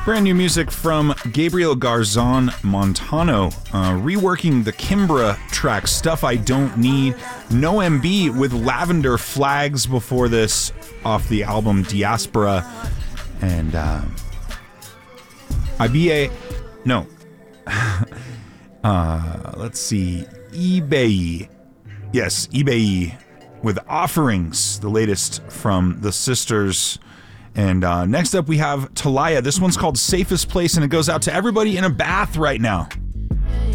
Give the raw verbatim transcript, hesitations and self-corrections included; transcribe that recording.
Brand new music from Gabriel Garzon Montano, uh, reworking the Kimbra track Stuff I Don't Need. No M B with Lavender Flags before this off the album Diaspora. And uh, I B A, no. uh, let's see, eBay. Yes, eBay with Offerings, the latest from the sisters. And uh, next up we have Talaya. This one's called Safest Place, and it goes out to everybody in a bath right now.